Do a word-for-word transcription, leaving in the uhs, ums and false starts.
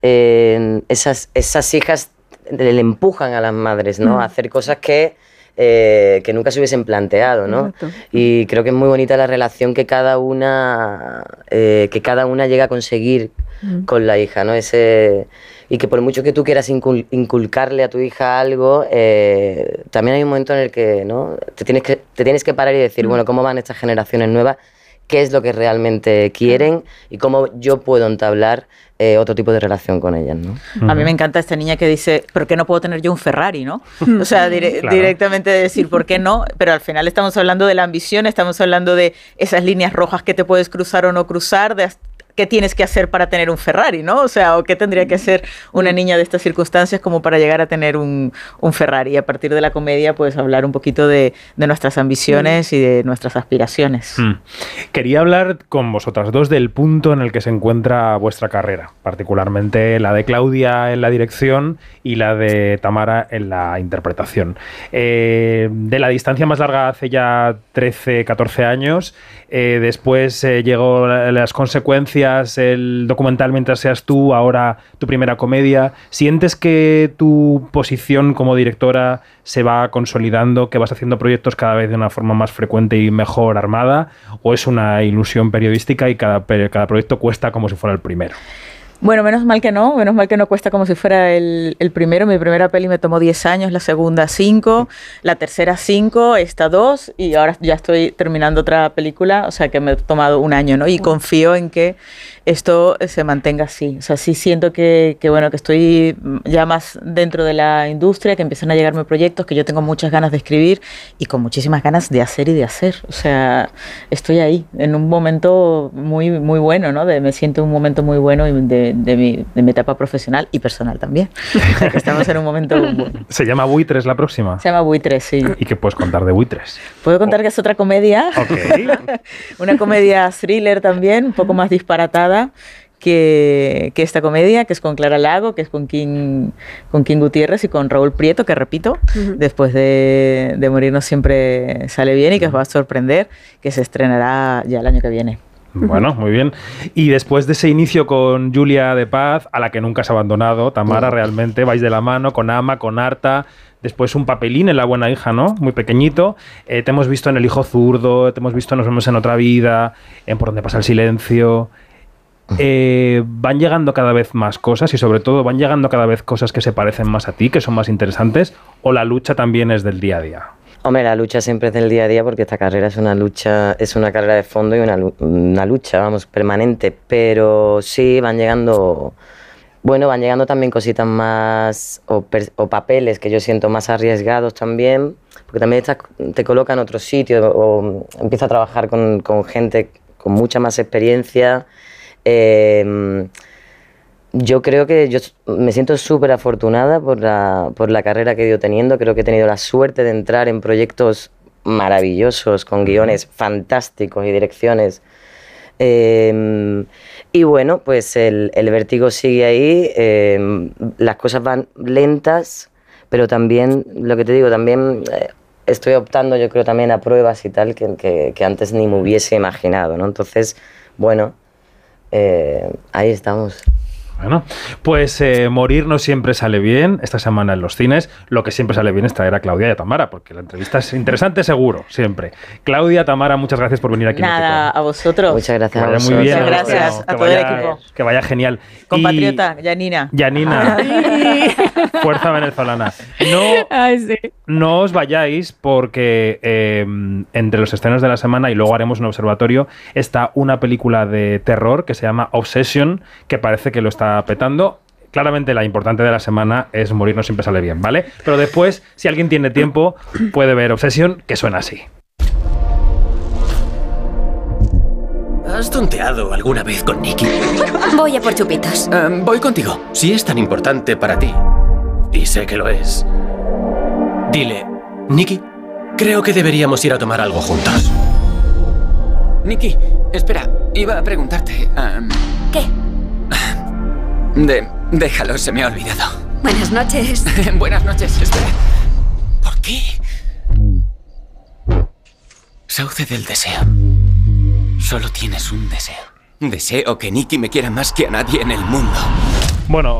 eh, esas, esas hijas le empujan a las madres, ¿no? Mm. a hacer cosas que, eh, que nunca se hubiesen planteado, ¿no? Exacto. Y creo que es muy bonita la relación que cada una, eh, que cada una llega a conseguir mm. con la hija, ¿no? Ese, y que por mucho que tú quieras incul inculcarle a tu hija algo, eh, también hay un momento en el que, ¿no? te, tienes que te tienes que parar y decir, mm. bueno, ¿cómo van estas generaciones nuevas? ¿Qué es lo que realmente quieren? Y cómo yo puedo entablar eh, otro tipo de relación con ellas, ¿no? A mí me encanta esta niña que dice, ¿por qué no puedo tener yo un Ferrari, no? O sea, dire claro. directamente decir, ¿por qué no? Pero al final estamos hablando de la ambición, estamos hablando de esas líneas rojas que te puedes cruzar o no cruzar, de qué tienes que hacer para tener un Ferrari, ¿no? O sea, o qué tendría que hacer una niña de estas circunstancias como para llegar a tener un, un Ferrari. Y a partir de la comedia, pues hablar un poquito de, de nuestras ambiciones mm. y de nuestras aspiraciones. Mm. Quería hablar con vosotras dos del punto en el que se encuentra vuestra carrera, particularmente la de Claudia en la dirección y la de Tamara en la interpretación. Eh, de la distancia más larga hace ya trece, catorce años, eh, después eh, llegó las consecuencias, el documental Mientras seas tú, ahora tu primera comedia. ¿Sientes que tu posición como directora se va consolidando, que vas haciendo proyectos cada vez de una forma más frecuente y mejor armada, o es una ilusión periodística y cada, cada proyecto cuesta como si fuera el primero? Bueno, menos mal que no, menos mal que no cuesta como si fuera el, el primero. Mi primera peli me tomó diez años, la segunda cinco, la tercera cinco, esta dos, y ahora ya estoy terminando otra película, o sea que me he tomado un año, ¿no? Y confío en que esto se mantenga así. O sea, sí siento que, que, bueno, que estoy ya más dentro de la industria, que empiezan a llegarme proyectos, que yo tengo muchas ganas de escribir y con muchísimas ganas de hacer y de hacer. O sea, estoy ahí, en un momento muy, muy bueno, ¿no? De, me siento un momento muy bueno y de De mi, de mi etapa profesional y personal también. O sea, que estamos en un momento bueno. ¿Se llama Buitres la próxima? Se llama Buitres, sí. ¿Y qué puedes contar de Buitres? Puedo contar oh. que es otra comedia. Okay. Una comedia thriller también, un poco más disparatada que, que esta comedia, que es con Clara Lago, que es con King, con King Gutiérrez y con Raúl Prieto, que repito, uh-huh. después de, de Morirnos siempre sale bien y que os va a sorprender, que se estrenará ya el año que viene. Bueno, muy bien. Y después de ese inicio con Julia de Paz, a la que nunca has abandonado, Tamara, no. realmente vais de la mano con Ama, con Arta, después un papelín en La buena hija, ¿no? Muy pequeñito. Eh, te hemos visto en El hijo zurdo, te hemos visto en Nos vemos en otra vida, en Por donde pasa el silencio. Eh, van llegando cada vez más cosas y sobre todo van llegando cada vez cosas que se parecen más a ti, que son más interesantes, o la lucha también es del día a día. Hombre, la lucha siempre es del día a día porque esta carrera es una lucha, es una carrera de fondo y una, una lucha, vamos, permanente. Pero sí, van llegando, bueno, van llegando también cositas más, o, per, o papeles que yo siento más arriesgados también, porque también estás, te coloca en otro sitio o empiezas a trabajar con, con gente con mucha más experiencia. Eh, Yo creo que yo me siento súper afortunada por la, por la carrera que he ido teniendo. Creo que he tenido la suerte de entrar en proyectos maravillosos, con guiones fantásticos y direcciones. Eh, y bueno, pues el, el vértigo sigue ahí, eh, las cosas van lentas, pero también, lo que te digo, también eh, estoy optando yo creo también a pruebas y tal que, que, que antes ni me hubiese imaginado, ¿no? Entonces, bueno, eh, ahí estamos. Bueno, pues eh, Morir no siempre sale bien esta semana en los cines. Lo que siempre sale bien es traer a Claudia y a Tamara, porque la entrevista es interesante seguro, siempre. Claudia, Tamara, muchas gracias por venir aquí. Nada, a vosotros. Muchas gracias. Que vaya a vosotros. muy bien. Muchas gracias bueno, a todo vaya, el equipo. Que vaya genial. Compatriota, y... Yanina. Yanina. Fuerza venezolana. No, Ay, sí. no os vayáis porque eh, entre los estrenos de la semana, y luego haremos un observatorio, está una película de terror que se llama Obsession, que parece que lo está petando. Claramente la importante de la semana es Morir no siempre sale bien, ¿vale? Pero después, si alguien tiene tiempo, puede ver Obsession, que suena así. ¿Has tonteado alguna vez con Nicky? Voy a por chupitos. Um, voy contigo. Si es tan importante para ti, y sé que lo es, dile, Nicky, creo que deberíamos ir a tomar algo juntos. Nicky, espera, iba a preguntarte... Um, ¿Qué? De... Déjalo, se me ha olvidado. Buenas noches. Buenas noches, espera. ¿Por qué? Sauce del deseo. Solo tienes un deseo. Deseo que Nicky me quiera más que a nadie en el mundo. Bueno,